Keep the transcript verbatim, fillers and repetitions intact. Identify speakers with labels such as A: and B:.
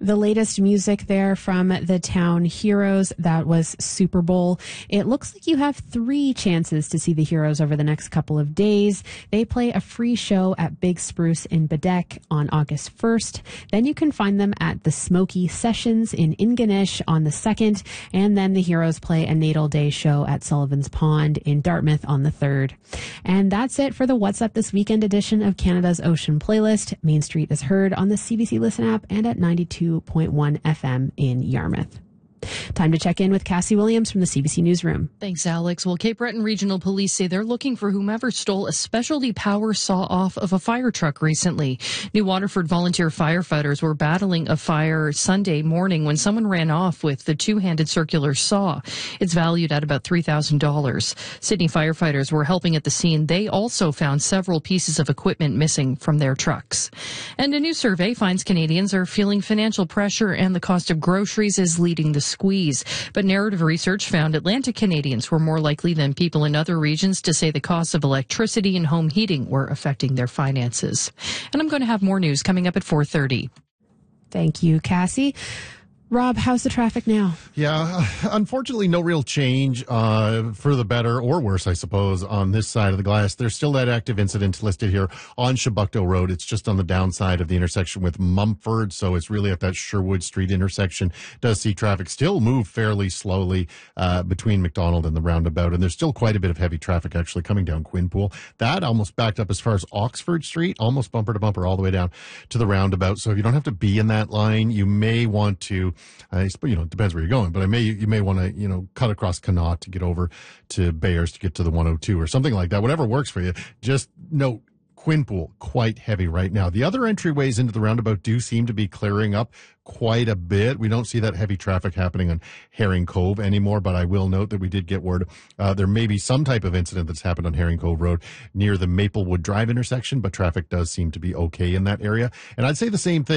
A: The latest music there from the town Heroes. That was Super Bowl. It looks like you have three chances to see the Heroes over the next couple of days. They play a free show at Big Spruce in Bedeque on August first. Then you can find them at the Smoky Sessions in Ingonish on the second. And then the Heroes play a Natal Day show at Sullivan's Pond in Dartmouth on the third. And that's it for the What's Up This Weekend edition of Canada's Ocean Playlist. Main Street is heard on the C B C Listen app and at ninety-two point one F M in Yarmouth. Time to check in with Cassie Williams from the C B C Newsroom.
B: Thanks, Alex. Well, Cape Breton Regional Police say they're looking for whomever stole a specialty power saw-off of a fire truck recently. New Waterford volunteer firefighters were battling a fire Sunday morning when someone ran off with the two-handed circular saw. It's valued at about three thousand dollars. Sydney firefighters were helping at the scene. They also found several pieces of equipment missing from their trucks. And a new survey finds Canadians are feeling financial pressure and the cost of groceries is leading the squeeze. But narrative research found Atlantic Canadians were more likely than people in other regions to say the costs of electricity and home heating were affecting their finances. And I'm going to have more news coming up at four thirty.
A: Thank you, Cassie. Rob, how's the traffic now?
C: Yeah, unfortunately, no real change uh, for the better or worse, I suppose, on this side of the glass. There's still that active incident listed here on Chebucto Road. It's just on the downside of the intersection with Mumford, so it's really at that Sherwood Street intersection. Does see traffic still move fairly slowly uh, between McDonald and the roundabout, and there's still quite a bit of heavy traffic actually coming down Quinpool. That almost backed up as far as Oxford Street, almost bumper to bumper all the way down to the roundabout. So if you don't have to be in that line, you may want to Uh, you know, it depends where you're going, but I may you may want to you know cut across Connaught to get over to Bayers to get to the one oh two or something like that. Whatever works for you. Just note Quinpool quite heavy right now. The other entryways into the roundabout do seem to be clearing up quite a bit. We don't see that heavy traffic happening on Herring Cove anymore, but I will note that we did get word uh, there may be some type of incident that's happened on Herring Cove Road near the Maplewood Drive intersection, but traffic does seem to be okay in that area. And I'd say the same thing.